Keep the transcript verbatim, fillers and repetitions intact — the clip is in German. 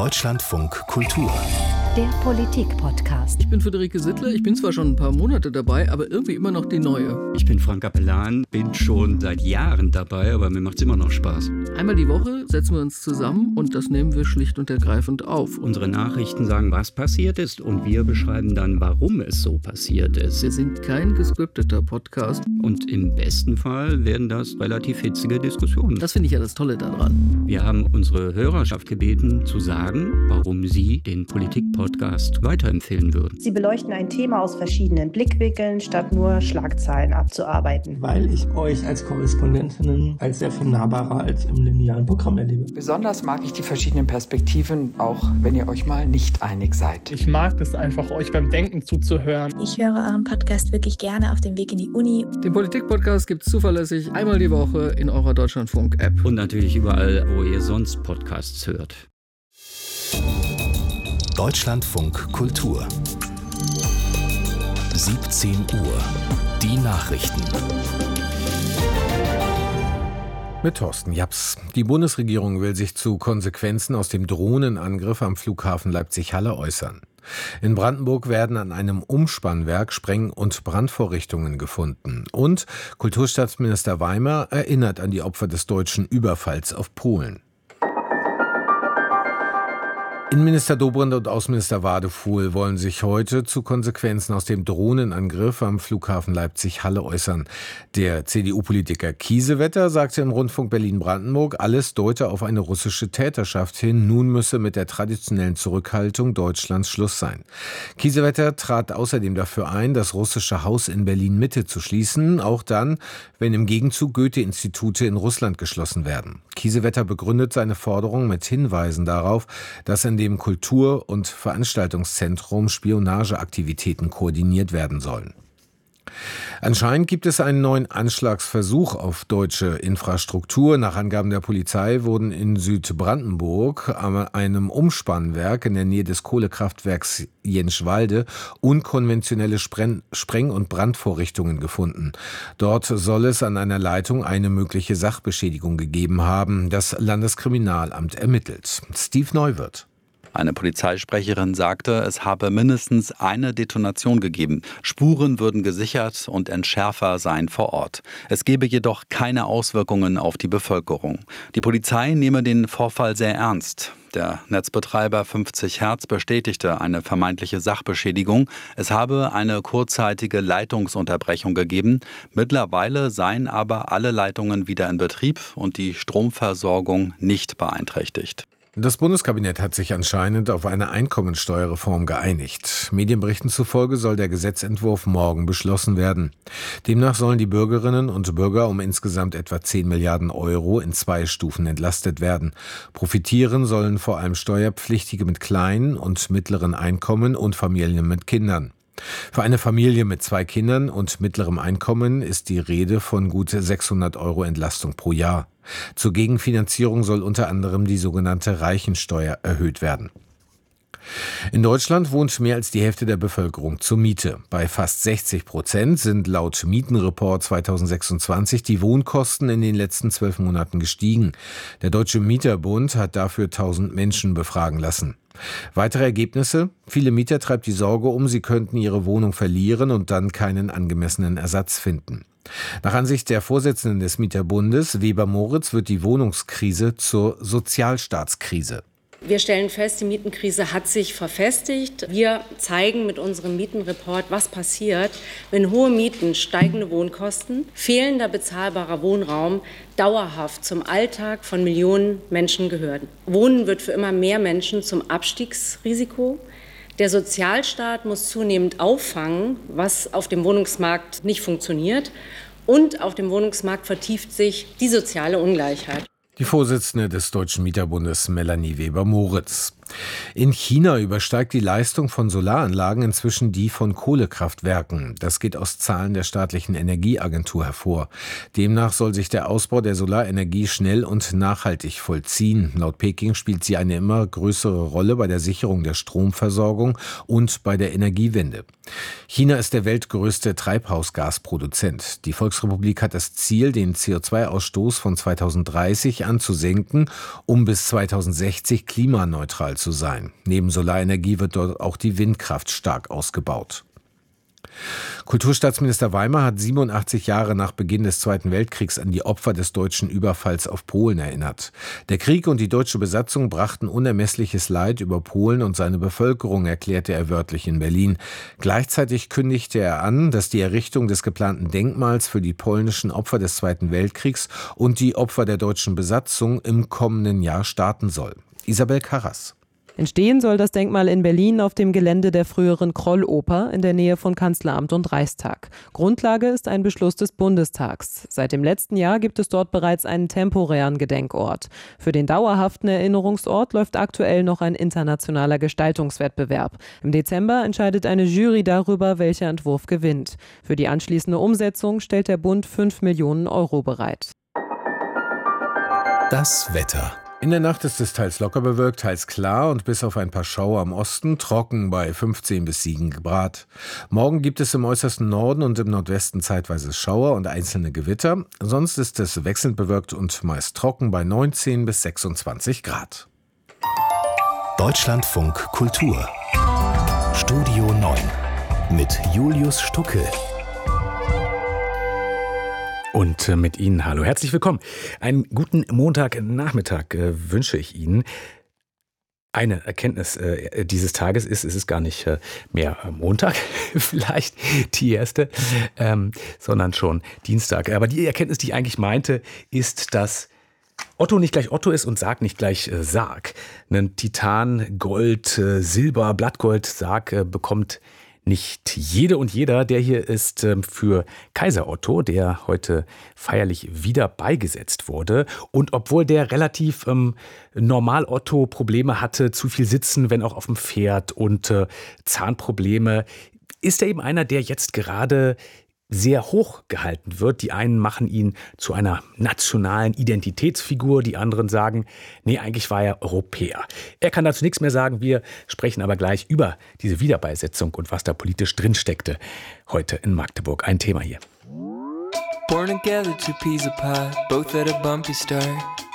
Deutschlandfunk Kultur. Der Politik-Podcast. Ich bin Friederike Sittler, ich bin zwar schon ein paar Monate dabei, aber irgendwie immer noch die Neue. Ich bin Frank Capellan, bin schon seit Jahren dabei, aber mir macht es immer noch Spaß. Einmal die Woche setzen wir uns zusammen und das nehmen wir schlicht und ergreifend auf. Unsere Nachrichten sagen, was passiert ist, und wir beschreiben dann, warum es so passiert ist. Wir sind kein gescripteter Podcast. Und im besten Fall werden das relativ hitzige Diskussionen. Das finde ich ja das Tolle daran. Wir haben unsere Hörerschaft gebeten, zu sagen, warum sie den Politik-Podcast weiterempfehlen würden. Sie beleuchten ein Thema aus verschiedenen Blickwinkeln, statt nur Schlagzeilen abzuarbeiten. Weil ich euch als Korrespondentinnen als sehr viel nahbarer als im linearen Programm erlebe. Besonders mag ich die verschiedenen Perspektiven, auch wenn ihr euch mal nicht einig seid. Ich mag es einfach, euch beim Denken zuzuhören. Ich höre euren Podcast wirklich gerne auf dem Weg in die Uni. Den Politik-Podcast gibt es zuverlässig einmal die Woche in eurer Deutschlandfunk-App. Und natürlich überall, wo ihr sonst Podcasts hört. Deutschlandfunk Kultur. siebzehn Uhr. Die Nachrichten. Mit Thorsten Japs. Die Bundesregierung will sich zu Konsequenzen aus dem Drohnenangriff am Flughafen Leipzig-Halle äußern. In Brandenburg werden an einem Umspannwerk Spreng- und Brandvorrichtungen gefunden. Und Kulturstaatsminister Weimer erinnert an die Opfer des deutschen Überfalls auf Polen. Innenminister Dobrindt und Außenminister Wadefuhl wollen sich heute zu Konsequenzen aus dem Drohnenangriff am Flughafen Leipzig-Halle äußern. Der C D U-Politiker Kiesewetter sagte im Rundfunk Berlin-Brandenburg, alles deute auf eine russische Täterschaft hin. Nun müsse mit der traditionellen Zurückhaltung Deutschlands Schluss sein. Kiesewetter trat außerdem dafür ein, das russische Haus in Berlin-Mitte zu schließen, auch dann, wenn im Gegenzug Goethe-Institute in Russland geschlossen werden. Kiesewetter begründet seine Forderung mit Hinweisen darauf, dass in dem Kultur- und Veranstaltungszentrum Spionageaktivitäten koordiniert werden sollen. Anscheinend gibt es einen neuen Anschlagsversuch auf deutsche Infrastruktur. Nach Angaben der Polizei wurden in Südbrandenburg an einem Umspannwerk in der Nähe des Kohlekraftwerks Jenschwalde unkonventionelle Spreng- Spreng- und Brandvorrichtungen gefunden. Dort soll es an einer Leitung eine mögliche Sachbeschädigung gegeben haben. Das Landeskriminalamt ermittelt. Steve Neuwirth. Eine Polizeisprecherin sagte, es habe mindestens eine Detonation gegeben. Spuren würden gesichert und Entschärfer seien vor Ort. Es gebe jedoch keine Auswirkungen auf die Bevölkerung. Die Polizei nehme den Vorfall sehr ernst. Der Netzbetreiber fünfzig Hertz bestätigte eine vermeintliche Sachbeschädigung. Es habe eine kurzzeitige Leitungsunterbrechung gegeben. Mittlerweile seien aber alle Leitungen wieder in Betrieb und die Stromversorgung nicht beeinträchtigt. Das Bundeskabinett hat sich anscheinend auf eine Einkommensteuerreform geeinigt. Medienberichten zufolge soll der Gesetzentwurf morgen beschlossen werden. Demnach sollen die Bürgerinnen und Bürger um insgesamt etwa zehn Milliarden Euro in zwei Stufen entlastet werden. Profitieren sollen vor allem Steuerpflichtige mit kleinen und mittleren Einkommen und Familien mit Kindern. Für eine Familie mit zwei Kindern und mittlerem Einkommen ist die Rede von gut sechshundert Euro Entlastung pro Jahr. Zur Gegenfinanzierung soll unter anderem die sogenannte Reichensteuer erhöht werden. In Deutschland wohnt mehr als die Hälfte der Bevölkerung zur Miete. Bei fast sechzig Prozent sind laut Mietenreport zweitausendsechsundzwanzig die Wohnkosten in den letzten zwölf Monaten gestiegen. Der Deutsche Mieterbund hat dafür tausend Menschen befragen lassen. Weitere Ergebnisse? Viele Mieter treibt die Sorge um, sie könnten ihre Wohnung verlieren und dann keinen angemessenen Ersatz finden. Nach Ansicht der Vorsitzenden des Mieterbundes, Weber Moritz, wird die Wohnungskrise zur Sozialstaatskrise. Wir stellen fest, die Mietenkrise hat sich verfestigt. Wir zeigen mit unserem Mietenreport, was passiert, wenn hohe Mieten, steigende Wohnkosten, fehlender bezahlbarer Wohnraum dauerhaft zum Alltag von Millionen Menschen gehören. Wohnen wird für immer mehr Menschen zum Abstiegsrisiko. Der Sozialstaat muss zunehmend auffangen, was auf dem Wohnungsmarkt nicht funktioniert. Und auf dem Wohnungsmarkt vertieft sich die soziale Ungleichheit. Die Vorsitzende des Deutschen Mieterbundes Melanie Weber-Moritz. In China übersteigt die Leistung von Solaranlagen inzwischen die von Kohlekraftwerken. Das geht aus Zahlen der staatlichen Energieagentur hervor. Demnach soll sich der Ausbau der Solarenergie schnell und nachhaltig vollziehen. Laut Peking spielt sie eine immer größere Rolle bei der Sicherung der Stromversorgung und bei der Energiewende. China ist der weltgrößte Treibhausgasproduzent. Die Volksrepublik hat das Ziel, den C O zwei Ausstoß von zweitausenddreißig anzusenken, um bis zweitausendsechzig klimaneutral zu sein. Neben Solarenergie wird dort auch die Windkraft stark ausgebaut. Kulturstaatsminister Weimer hat siebenundachtzig Jahre nach Beginn des Zweiten Weltkriegs an die Opfer des deutschen Überfalls auf Polen erinnert. Der Krieg und die deutsche Besatzung brachten unermessliches Leid über Polen und seine Bevölkerung, erklärte er wörtlich in Berlin. Gleichzeitig kündigte er an, dass die Errichtung des geplanten Denkmals für die polnischen Opfer des Zweiten Weltkriegs und die Opfer der deutschen Besatzung im kommenden Jahr starten soll. Isabel Karras. Entstehen soll das Denkmal in Berlin auf dem Gelände der früheren Krolloper in der Nähe von Kanzleramt und Reichstag. Grundlage ist ein Beschluss des Bundestags. Seit dem letzten Jahr gibt es dort bereits einen temporären Gedenkort. Für den dauerhaften Erinnerungsort läuft aktuell noch ein internationaler Gestaltungswettbewerb. Im Dezember entscheidet eine Jury darüber, welcher Entwurf gewinnt. Für die anschließende Umsetzung stellt der Bund fünf Millionen Euro bereit. Das Wetter. In der Nacht ist es teils locker bewölkt, teils klar und bis auf ein paar Schauer am Osten trocken bei fünfzehn bis sieben Grad. Morgen gibt es im äußersten Norden und im Nordwesten zeitweise Schauer und einzelne Gewitter. Sonst ist es wechselnd bewölkt und meist trocken bei neunzehn bis sechsundzwanzig Grad. Deutschlandfunk Kultur. Studio neun mit Julius Stucke. Und mit Ihnen hallo, herzlich willkommen. Einen guten Montagnachmittag äh, wünsche ich Ihnen. Eine Erkenntnis äh, dieses Tages ist, es ist gar nicht äh, mehr Montag, vielleicht die erste, ähm, sondern schon Dienstag. Aber die Erkenntnis, die ich eigentlich meinte, ist, dass Otto nicht gleich Otto ist und Sarg nicht gleich äh, Sarg. Ein Titan, Gold, äh, Silber, Blattgold, Sarg äh, bekommt nicht jede und jeder. Der hier ist ähm, für Kaiser Otto, der heute feierlich wieder beigesetzt wurde. Und obwohl der relativ ähm, normal Otto Probleme hatte, zu viel sitzen, wenn auch auf dem Pferd und äh, Zahnprobleme, ist er eben einer, der jetzt gerade sehr hoch gehalten wird. Die einen machen ihn zu einer nationalen Identitätsfigur, die anderen sagen, nee, eigentlich war er Europäer. Er kann dazu nichts mehr sagen, wir sprechen aber gleich über diese Wiederbeisetzung und was da politisch drinsteckte. Heute in Magdeburg ein Thema hier. Born together, two peas a pod, both at a bumpy start.